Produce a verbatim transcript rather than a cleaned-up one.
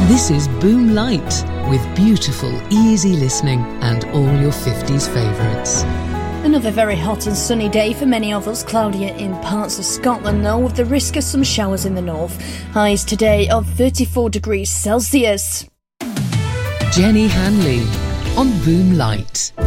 This is Boom Light, with beautiful, easy listening and all your fifties favourites. Another very hot and sunny day for many of us. Cloudier in parts of Scotland, though, with the risk of some showers in the north. Highs today of thirty-four degrees Celsius. Jenny Hanley on Boom Light.